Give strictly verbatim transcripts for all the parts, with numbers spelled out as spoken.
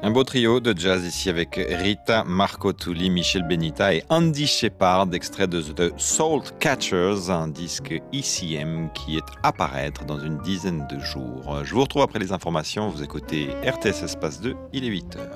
Un beau trio de jazz ici avec Rita Marcotuli, Michel Benita et Andy Shepard, extrait de The Soul Catchers, un disque E C M qui est à paraître dans une dizaine de jours. Je vous retrouve après les informations, vous écoutez R T S Espace deux, il est huit heures.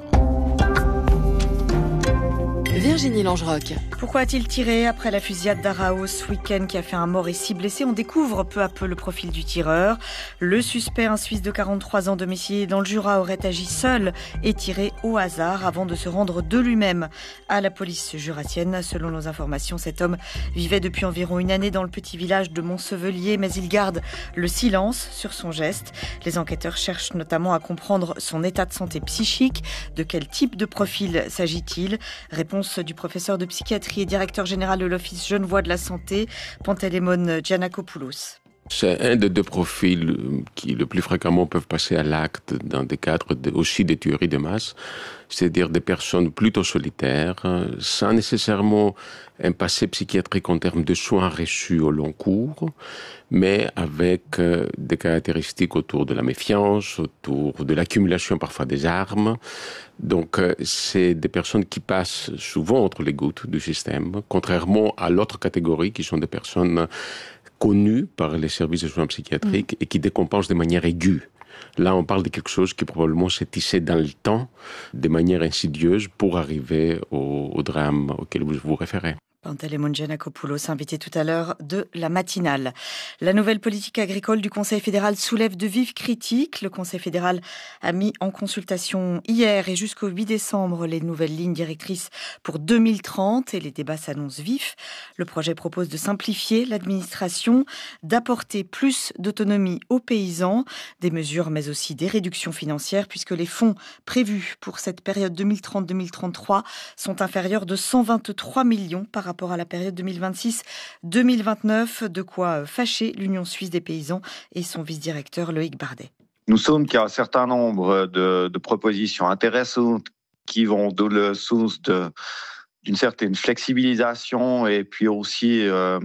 Virginie Langerock. Pourquoi a-t-il tiré après la fusillade d'Araos ce week-end qui a fait un mort et six blessés? On découvre peu à peu le profil du tireur. Le suspect, un Suisse de quarante-trois ans domicilié dans le Jura, aurait agi seul et tiré au hasard avant de se rendre de lui-même à la police jurassienne. Selon nos informations, cet homme vivait depuis environ une année dans le petit village de Montsevelier, mais il garde le silence sur son geste. Les enquêteurs cherchent notamment à comprendre son état de santé psychique. De quel type de profil s'agit-il? Réponse du professeur de psychiatrie et directeur général de l'Office genevois de la santé, Panteleimon Giannakopoulos. C'est un des deux profils qui le plus fréquemment peuvent passer à l'acte dans des cadres de, aussi des tueries de masse, c'est-à-dire des personnes plutôt solitaires, sans nécessairement un passé psychiatrique en termes de soins reçus au long cours, mais avec des caractéristiques autour de la méfiance, autour de l'accumulation parfois des armes. Donc c'est des personnes qui passent souvent entre les gouttes du système, contrairement à l'autre catégorie qui sont des personnes connues par les services de soins psychiatriques mmh. et qui décompensent de manière aiguë. Là, on parle de quelque chose qui probablement s'est tissé dans le temps, de manière insidieuse, pour arriver au, au drame auquel vous vous référez. Panteleimon Giannakopoulos, invité tout à l'heure de la matinale. La nouvelle politique agricole du Conseil fédéral soulève de vives critiques. Le Conseil fédéral a mis en consultation hier et jusqu'au huit décembre les nouvelles lignes directrices pour deux mille trente et les débats s'annoncent vifs. Le projet propose de simplifier l'administration, d'apporter plus d'autonomie aux paysans, des mesures mais aussi des réductions financières puisque les fonds prévus pour cette période deux mille trente deux mille trente-trois sont inférieurs de cent vingt-trois millions par rapport à la période deux mille vingt-six deux mille vingt-neuf, de quoi fâcher l'Union suisse des paysans et son vice-directeur Loïc Bardet. Nous sommes qu'il y a un certain nombre de, de propositions intéressantes qui vont dans le sens de, d'une certaine flexibilisation et puis aussi euh,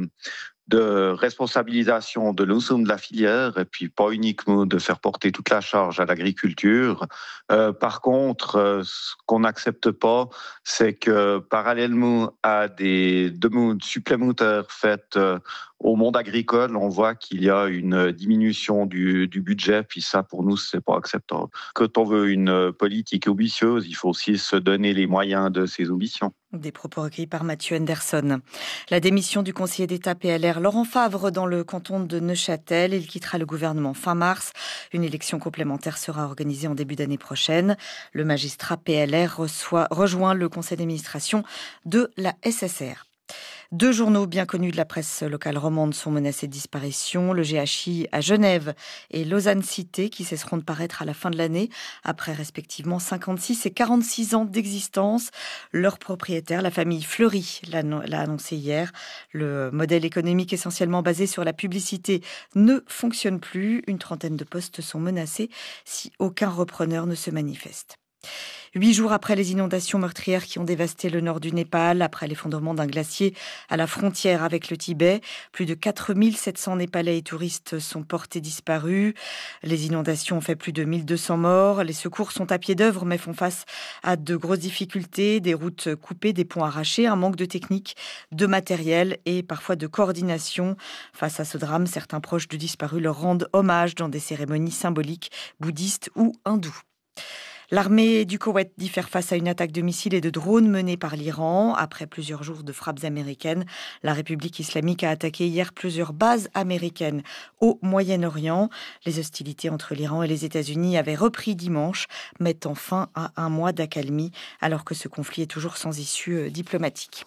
de responsabilisation de l'ensemble de la filière et puis pas uniquement de faire porter toute la charge à l'agriculture. Euh, par contre, euh, ce qu'on n'accepte pas, c'est que parallèlement à des demandes supplémentaires faites euh, au monde agricole, on voit qu'il y a une diminution du, du budget, puis ça, pour nous, c'est pas acceptable. Quand on veut une politique ambitieuse, il faut aussi se donner les moyens de ses ambitions. Des propos recueillis par Mathieu Henderson. La démission du conseiller d'État P L R Laurent Favre dans le canton de Neuchâtel. Il quittera le gouvernement fin mars. Une élection complémentaire sera organisée en début d'année prochaine. Le magistrat P L R reçoit, rejoint le conseil d'administration de la S S R. Deux journaux bien connus de la presse locale romande sont menacés de disparition. Le G H I à Genève et Lausanne Cité qui cesseront de paraître à la fin de l'année après respectivement cinquante-six et quarante-six ans d'existence. Leur propriétaire, la famille Fleury, l'a, l'a annoncé hier. Le modèle économique essentiellement basé sur la publicité ne fonctionne plus. Une trentaine de postes sont menacés si aucun repreneur ne se manifeste. Huit jours après les inondations meurtrières qui ont dévasté le nord du Népal, après l'effondrement d'un glacier à la frontière avec le Tibet, plus de quatre mille sept cents Népalais et touristes sont portés disparus. Les inondations ont fait plus de mille deux cents morts. Les secours sont à pied d'œuvre mais font face à de grosses difficultés, des routes coupées, des ponts arrachés, un manque de technique, de matériel et parfois de coordination. Face à ce drame, certains proches de disparus leur rendent hommage dans des cérémonies symboliques bouddhistes ou hindoues. L'armée du Koweït dit faire face à une attaque de missiles et de drones menée par l'Iran. Après plusieurs jours de frappes américaines, la République islamique a attaqué hier plusieurs bases américaines au Moyen-Orient. Les hostilités entre l'Iran et les États-Unis avaient repris dimanche, mettant fin à un mois d'accalmie, alors que ce conflit est toujours sans issue diplomatique.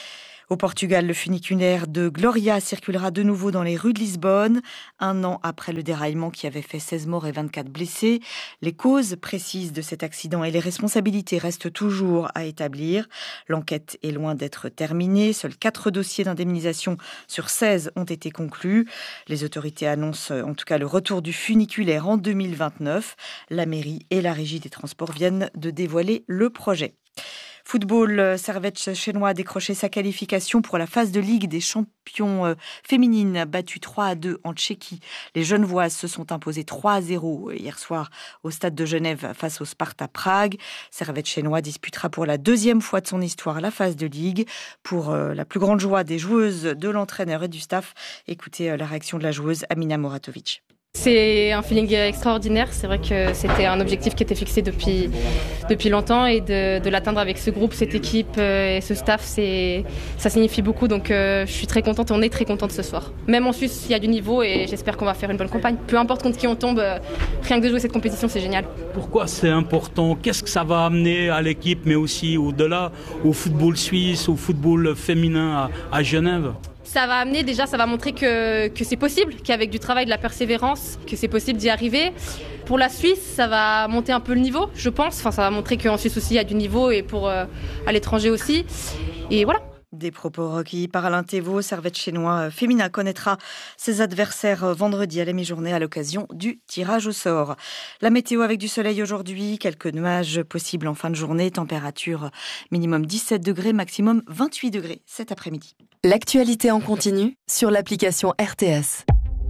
Au Portugal, le funiculaire de Gloria circulera de nouveau dans les rues de Lisbonne, un an après le déraillement qui avait fait seize morts et vingt-quatre blessés. Les causes précises de cet accident et les responsabilités restent toujours à établir. L'enquête est loin d'être terminée. Seuls quatre dossiers d'indemnisation sur seize ont été conclus. Les autorités annoncent en tout cas le retour du funiculaire en deux mille vingt-neuf. La mairie et la régie des transports viennent de dévoiler le projet. Football, Servette Chénois a décroché sa qualification pour la phase de Ligue des champions féminines, battue trois à deux en Tchéquie. Les Genevoises se sont imposées trois à zéro hier soir au stade de Genève face au Sparta Prague. Servette Chénois disputera pour la deuxième fois de son histoire la phase de Ligue. Pour la plus grande joie des joueuses, de l'entraîneur et du staff, écoutez la réaction de la joueuse Amina Moratovic. C'est un feeling extraordinaire, c'est vrai que c'était un objectif qui était fixé depuis, depuis longtemps et de, de l'atteindre avec ce groupe, cette équipe et ce staff, c'est, ça signifie beaucoup, donc euh, je suis très contente et on est très contente ce soir. Même en Suisse, il y a du niveau et j'espère qu'on va faire une bonne campagne. Peu importe contre qui on tombe, rien que de jouer cette compétition, c'est génial. Pourquoi c'est important? Qu'est-ce que ça va amener à l'équipe, mais aussi au-delà, au football suisse, au football féminin à, à Genève? Ça va amener, déjà, ça va montrer que, que c'est possible, qu'avec du travail, de la persévérance, que c'est possible d'y arriver. Pour la Suisse, ça va monter un peu le niveau, je pense. Enfin, ça va montrer qu'en Suisse aussi, il y a du niveau et pour euh, à l'étranger aussi. Et voilà. Des propos recueillis par Alain Thévault. Servette Chénois féminin connaîtra ses adversaires vendredi à la mi-journée à l'occasion du tirage au sort. La météo avec du soleil aujourd'hui, quelques nuages possibles en fin de journée, température minimum dix-sept degrés, maximum vingt-huit degrés cet après-midi. L'actualité en continu sur l'application R T S.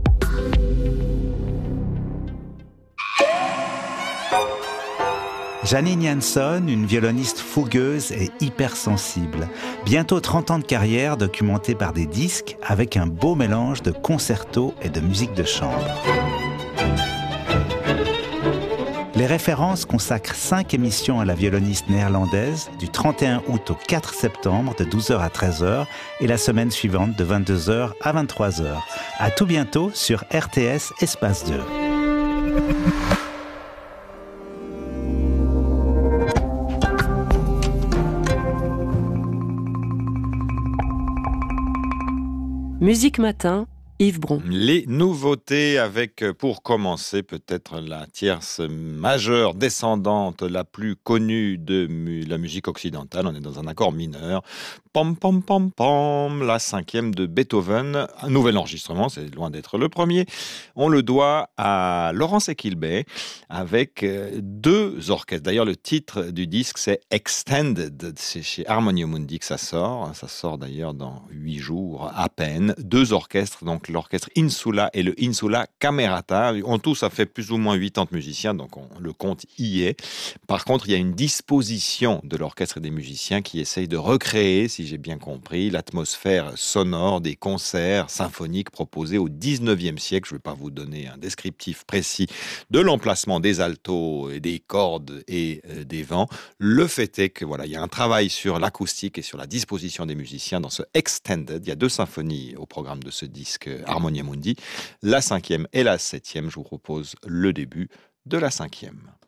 Janine Jansson, une violoniste fougueuse et hypersensible. Bientôt trente ans de carrière documentée par des disques avec un beau mélange de concertos et de musique de chambre. Les références consacrent cinq émissions à la violoniste néerlandaise du trente et un août au quatre septembre de douze heures à treize heures et la semaine suivante de vingt-deux heures à vingt-trois heures. À tout bientôt sur R T S Espace deux. Musique Matin, Yves Bron. Les nouveautés avec, pour commencer, peut-être la tierce majeure descendante la plus connue de mu- la musique occidentale. On est dans un accord mineur. Pom, pom, pom, pom, la cinquième de Beethoven. Un nouvel enregistrement, c'est loin d'être le premier. On le doit à Laurence Equilbé avec deux orchestres. D'ailleurs, le titre du disque, c'est Extended. C'est chez Harmonia Mundi que ça sort. Ça sort d'ailleurs dans huit jours à peine. Deux orchestres, donc l'orchestre Insula et le Insula Camerata. En tout, ça fait plus ou moins quatre-vingts musiciens, donc on, le compte y est. Par contre, il y a une disposition de l'orchestre et des musiciens qui essayent de recréer, si j'ai bien compris, l'atmosphère sonore des concerts symphoniques proposés au dix-neuvième siècle. Je ne vais pas vous donner un descriptif précis de l'emplacement des altos et des cordes et euh, des vents. Le fait est que voilà, il y a un travail sur l'acoustique et sur la disposition des musiciens dans ce Extended. Il y a deux symphonies au programme de ce disque Harmonia Mundi, la cinquième et la septième. Je vous propose le début de la cinquième.